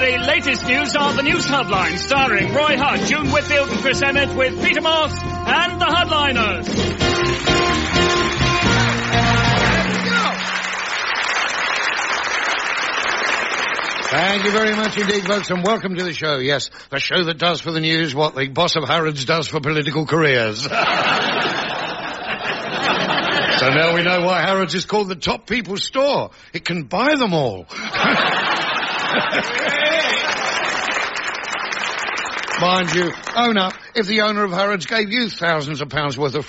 the latest news are the news headlines, starring Roy Hutt, June Whitfield and Chris Emmett, with Peter Moss and the headliners. Thank you very much indeed, folks, and welcome to the show. Yes, the show that does for the news what the boss of Harrods does for political careers. So now we know why Harrods is called the top people's store. It can buy them all. Mind you, own up if the owner of Harrods gave you thousands of pounds worth of